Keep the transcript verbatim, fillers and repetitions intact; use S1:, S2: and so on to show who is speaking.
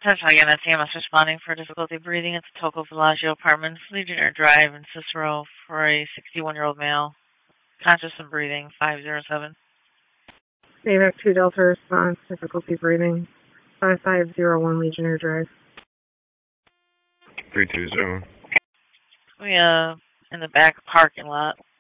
S1: Tesla again, that's A M S responding for difficulty breathing at the Toco Bellagio Apartments, Legionnaire Drive in Cicero for a sixty-one-year-old male. Conscious and breathing, five zero seven.
S2: AVAC two Delta response, difficulty breathing, five five zero one Legionnaire Drive.
S3: three two zero.
S1: We, uh, in the back parking lot.